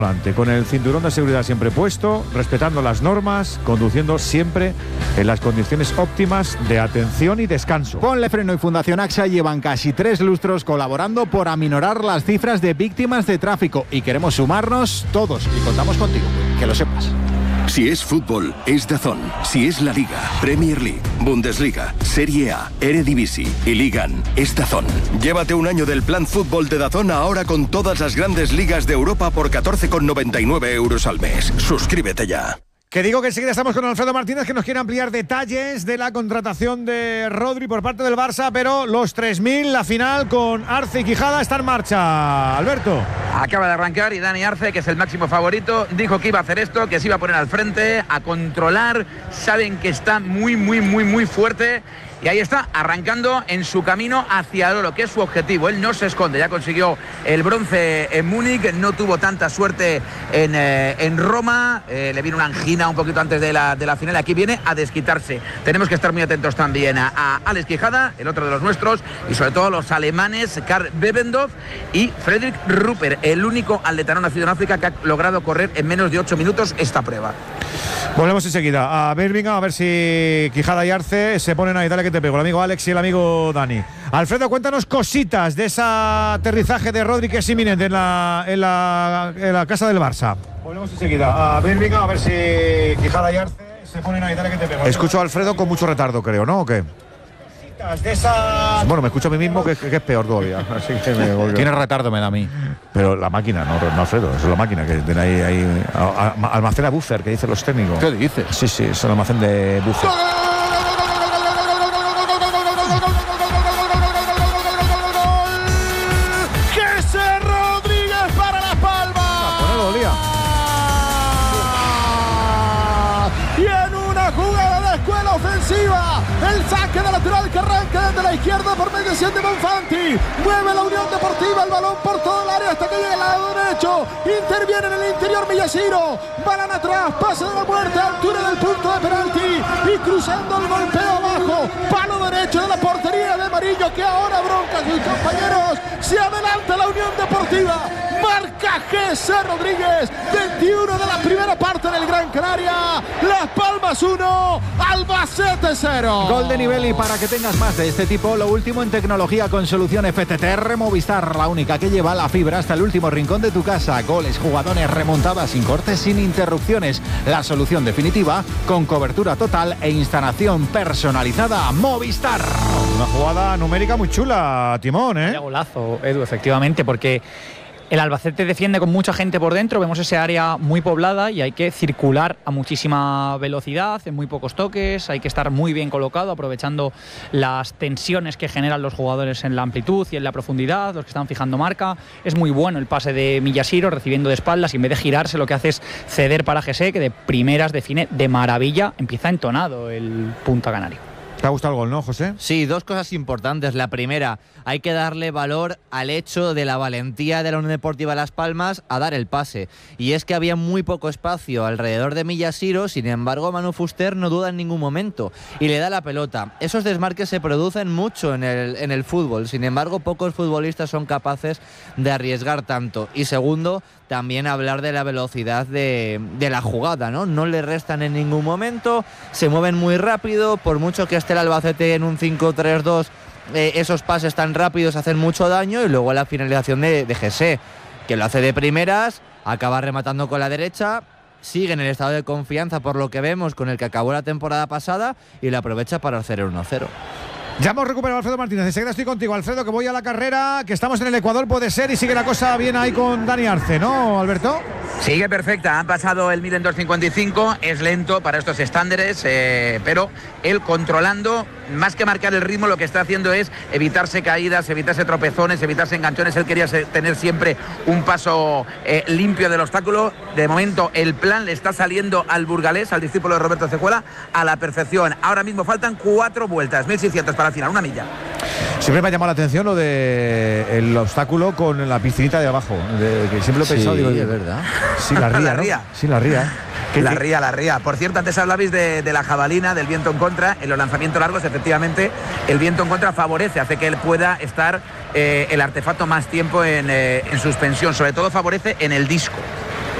Con el cinturón de seguridad siempre puesto, respetando las normas, conduciendo siempre en las condiciones óptimas de atención y descanso. Ponle Freno y Fundación AXA llevan casi 3 lustros colaborando por aminorar las cifras de víctimas de tráfico y queremos sumarnos todos y contamos contigo, que lo sepas. Si es fútbol, es DAZN. Si es la Liga, Premier League, Bundesliga, Serie A, Eredivisie y Ligan, es DAZN. Llévate un año del plan fútbol de DAZN ahora con todas las grandes ligas de Europa por 14,99 € al mes. Suscríbete ya. Que digo que enseguida estamos con Alfredo Martínez, que nos quiere ampliar detalles de la contratación de Rodri por parte del Barça, pero los 3.000, la final con Arce y Quijada está en marcha. Alberto. Acaba de arrancar y Dani Arce, que es el máximo favorito, dijo que iba a hacer esto, que se iba a poner al frente, a controlar. Saben que está muy fuerte. Y ahí está, arrancando en su camino hacia el oro, que es su objetivo. Él no se esconde, ya consiguió el bronce en Múnich, no tuvo tanta suerte en Roma, le vino una angina un poquito antes de la final, aquí viene a desquitarse. Tenemos que estar muy atentos también a Alex Quijada, el otro de los nuestros, y sobre todo los alemanes, Karl Bevendorf y Fredrik Rupert, el único atletano nacido en África que ha logrado correr en menos de 8 minutos esta prueba. Volvemos enseguida a Birmingham, a ver si Quijada y Arce se ponen ahí. Dale que te pego, el amigo Alex y el amigo Dani. Alfredo, cuéntanos cositas de ese aterrizaje de Rodri que es inminente en la casa del Barça. Volvemos enseguida a Birmingham, a ver si Quijada y Arce se ponen ahí. Dale que te pego. Escucho a Alfredo con mucho retardo, creo, ¿no? ¿O qué? Bueno, me escucho a mí mismo, que es peor todavía. Así que Tiene retardo, me da a mí. Pero la máquina, no Alfredo, eso es la máquina que tiene ahí almacena buffer, que dicen los técnicos. ¿Qué dices? Sí, es el almacén de buffer. ¡Jesse Rodríguez para Las Palmas! Ponelo, Lía. Y en una jugada de escuela ofensiva, el saque de lateral que arranca desde la izquierda por mediación de Bonfanti. Mueve la Unión Deportiva el balón por todo el área hasta que llega al lado derecho. Interviene en el interior Millasiro. Balón atrás, pase de la muerte, altura del punto de penalti. Y cruzando el golpeo abajo. Palo derecho de la portería de Amarillo, que ahora bronca a sus compañeros. Se adelanta la Unión Deportiva. Marca Jesse Rodríguez. 21 de la primera parte del Gran Canaria. Las Palmas 1, Albacete 0. Gol de nivel, y para que tengas más de este tipo, lo último en tecnología con solución FTTR Movistar, la única que lleva la fibra hasta el último rincón de tu casa. Goles, jugadores, remontadas sin cortes, sin interrupciones. La solución definitiva con cobertura total e instalación personalizada. Movistar. Una jugada numérica muy chula, Timón, ¿eh? Vaya golazo, Edu, efectivamente, porque el Albacete defiende con mucha gente por dentro, vemos ese área muy poblada y hay que circular a muchísima velocidad, en muy pocos toques, hay que estar muy bien colocado, aprovechando las tensiones que generan los jugadores en la amplitud y en la profundidad, los que están fijando marca. Es muy bueno el pase de Millasiro, recibiendo de espaldas, y en vez de girarse lo que hace es ceder para Jesse, que de primeras define de maravilla, empieza entonado el punta canario. ¿Te ha gustado el gol, no, José? Sí, dos cosas importantes. La primera, hay que darle valor al hecho de la valentía de la Unión Deportiva Las Palmas a dar el pase. Y es que había muy poco espacio alrededor de Millasiro, sin embargo Manu Fuster no duda en ningún momento y le da la pelota. Esos desmarques se producen mucho en el fútbol, sin embargo pocos futbolistas son capaces de arriesgar tanto. Y segundo, también hablar de la velocidad de la jugada, ¿no? No le restan en ningún momento, se mueven muy rápido, por mucho que esté el Albacete en un 5-3-2, esos pases tan rápidos hacen mucho daño. Y luego la finalización de Jesse, que lo hace de primeras, acaba rematando con la derecha, sigue en el estado de confianza por lo que vemos con el que acabó la temporada pasada y la aprovecha para hacer el 1-0. Ya hemos recuperado a Alfredo Martínez. Enseguida estoy contigo, Alfredo, que voy a la carrera, que estamos en el Ecuador, puede ser, y sigue la cosa bien ahí con Dani Arce, ¿no, Alberto? Sigue perfecta, ha pasado el 1000 en 2.55, es lento para estos estándares, pero él controlando, más que marcar el ritmo, lo que está haciendo es evitarse caídas, evitarse tropezones, evitarse enganchones. Él quería tener siempre un paso limpio del obstáculo. De momento el plan le está saliendo al burgalés, al discípulo de Roberto Cejuela, a la perfección. Ahora mismo faltan 4 vueltas, 1600 para el final, una milla. Siempre me ha llamado la atención lo del obstáculo con la piscinita de abajo, que siempre lo he pensado. Sí, digo, es verdad. Sí, la ría, La ¿no? ría. Sí, la ría. La ría. Por cierto, antes hablabais de la jabalina, del viento en contra. En los lanzamientos largos, efectivamente, el viento en contra favorece, hace que él pueda estar el artefacto más tiempo en suspensión. Sobre todo favorece en el disco.